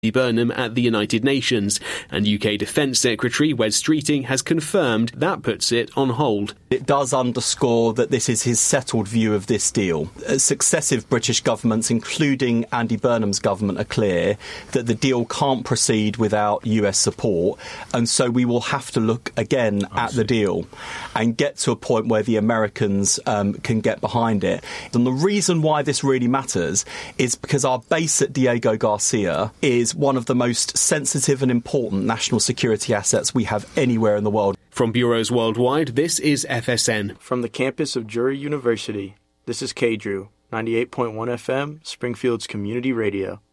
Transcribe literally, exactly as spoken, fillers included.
Burnham at the United Nations, and U K Defence Secretary Wes Streeting has confirmed that puts it on hold. It does underscore that this is his settled view of this deal. Successive British governments, including Andy Burnham's government, are clear that the deal can't proceed without U S support, and so we will have to look again at the deal and get to a point where the Americans um, can get behind it. And the reason why this really matters is because our base at Diego Garcia is one of the most sensitive and important national security assets we have anywhere in the world. From bureaus worldwide, this is F S N. From the campus of Drury University, this is K Drew, ninety-eight point one F M, Springfield's community radio.